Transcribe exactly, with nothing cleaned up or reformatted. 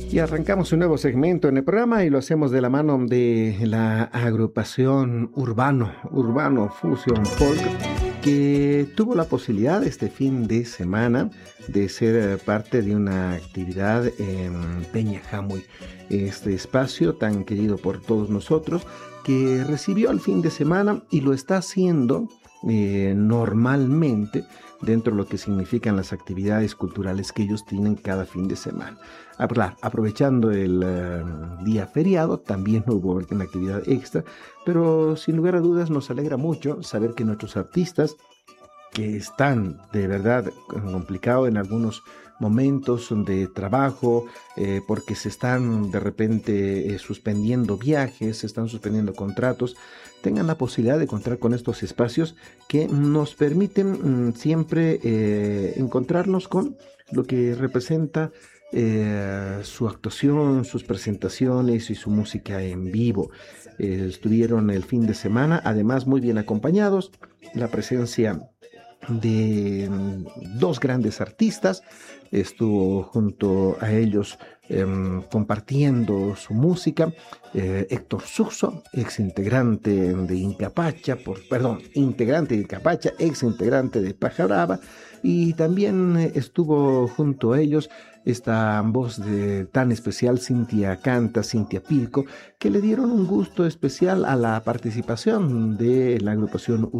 Y arrancamos un nuevo segmento en el programa y lo hacemos de la mano de la agrupación Urbano, Urbano Fusion Folk, que tuvo la posibilidad este fin de semana de ser eh, parte de una actividad en Peña Jamuy, este espacio tan querido por todos nosotros, que recibió el fin de semana y lo está haciendo eh, normalmente dentro de lo que significan las actividades culturales que ellos tienen cada fin de semana. Apla- Aprovechando el eh, día feriado, también hubo una actividad extra, pero sin lugar a dudas nos alegra mucho saber que nuestros artistas que están de verdad complicados en algunos momentos de trabajo, eh, porque se están de repente eh, suspendiendo viajes, se están suspendiendo contratos, tengan la posibilidad de contar con estos espacios que nos permiten mm, siempre eh, encontrarnos con lo que representa eh, su actuación, sus presentaciones y su música en vivo. Eh, estuvieron el fin de semana, además muy bien acompañados, la presencia de mm, dos grandes artistas. Estuvo junto a ellos eh, compartiendo su música eh, Héctor Suxo, ex integrante de Incapacha, por, perdón, integrante de Incapacha, ex integrante de Paja Brava, y también eh, estuvo junto a ellos esta voz de, tan especial, Cintia Canta, Cintia Pilco, que le dieron un gusto especial a la participación de la agrupación